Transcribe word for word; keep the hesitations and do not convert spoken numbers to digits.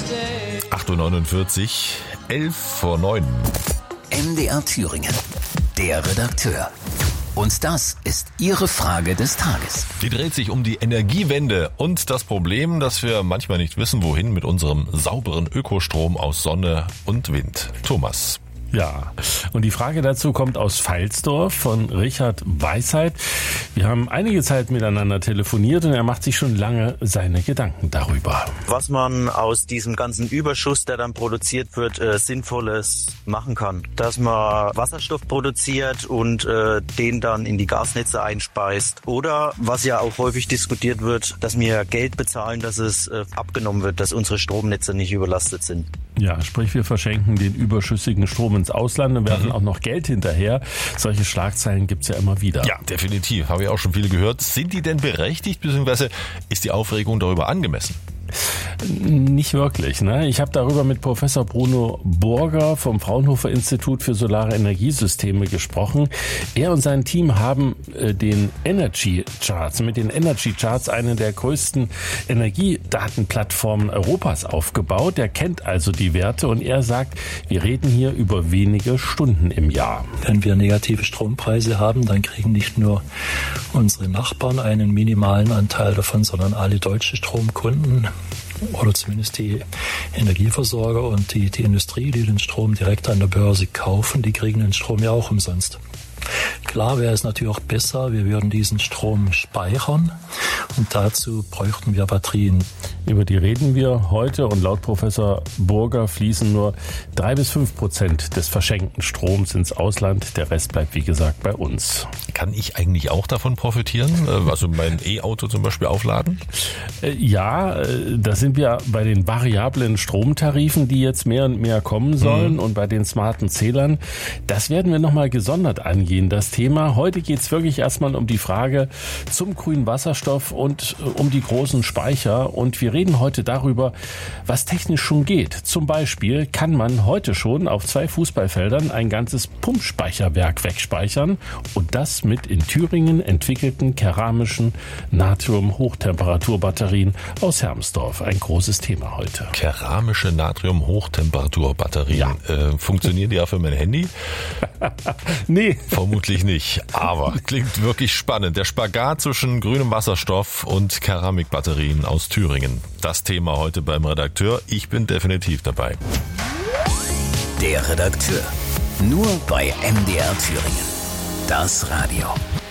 acht Uhr neunundvierzig, elf vor neun. M D R Thüringen, der Redakteur. Und das ist Ihre Frage des Tages. Die dreht sich um die Energiewende und das Problem, dass wir manchmal nicht wissen, wohin mit unserem sauberen Ökostrom aus Sonne und Wind. Thomas. Ja, und die Frage dazu kommt aus Pfalzdorf von Richard Weisheit. Wir haben einige Zeit miteinander telefoniert und er macht sich schon lange seine Gedanken darüber. Was man aus diesem ganzen Überschuss, der dann produziert wird, äh, Sinnvolles machen kann. Dass man Wasserstoff produziert und äh, den dann in die Gasnetze einspeist. Oder, was ja auch häufig diskutiert wird, dass wir Geld bezahlen, dass es äh, abgenommen wird, dass unsere Stromnetze nicht überlastet sind. Ja, sprich, wir verschenken den überschüssigen Strom ins Ausland und werfen mhm. auch noch Geld hinterher. Solche Schlagzeilen gibt's ja immer wieder. Ja, definitiv. Habe ich auch schon viele gehört. Sind die denn berechtigt, beziehungsweise ist die Aufregung darüber angemessen? Nicht wirklich. Ne? Ich habe darüber mit Professor Bruno Burger vom Fraunhofer Institut für Solare Energiesysteme gesprochen. Er und sein Team haben äh, den Energy Charts, mit den Energy Charts eine der größten Energiedatenplattformen Europas aufgebaut. Er kennt also die Werte und er sagt, wir reden hier über wenige Stunden im Jahr. Wenn wir negative Strompreise haben, dann kriegen nicht nur unsere Nachbarn einen minimalen Anteil davon, sondern alle deutsche Stromkunden oder zumindest die Energieversorger und die, die Industrie, die den Strom direkt an der Börse kaufen, die kriegen den Strom ja auch umsonst. Klar wäre es natürlich auch besser, wir würden diesen Strom speichern und dazu bräuchten wir Batterien. Über die reden wir heute und laut Professor Burger fließen nur drei bis fünf Prozent des verschenkten Stroms ins Ausland. Der Rest bleibt, wie gesagt, bei uns. Kann ich eigentlich auch davon profitieren? Also mein E-Auto zum Beispiel aufladen? Ja, da sind wir bei den variablen Stromtarifen, die jetzt mehr und mehr kommen sollen mhm. und bei den smarten Zählern. Das werden wir nochmal gesondert angehen, das Thema. Heute geht es wirklich erstmal um die Frage zum grünen Wasserstoff und um die großen Speicher. Und wir reden heute darüber, was technisch schon geht. Zum Beispiel kann man heute schon auf zwei Fußballfeldern ein ganzes Pumpspeicherwerk wegspeichern und das mit in Thüringen entwickelten keramischen Natrium-Hochtemperaturbatterien aus Hermsdorf. Ein großes Thema heute. Keramische Natrium-Hochtemperaturbatterien. Ja. Äh, funktionieren die auch für mein Handy? Nee. Vermutlich nicht, aber klingt wirklich spannend. Der Spagat zwischen grünem Wasserstoff und Keramikbatterien aus Thüringen. Das Thema heute beim Redakteur. Ich bin definitiv dabei. Der Redakteur. Nur bei M D R Thüringen. Das Radio.